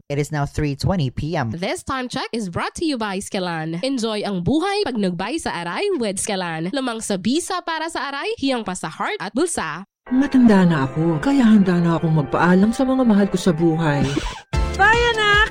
It is now 3:20 p.m. This time check is brought to you by Skelan. Enjoy ang buhay pag nagbay sa aray with Skelan. Lamang sa bisa para sa aray, hiyang pa sa heart at bulsa. Matanda na ako, kaya handa na akong magpaalam sa mga mahal ko sa buhay. Bye, anak!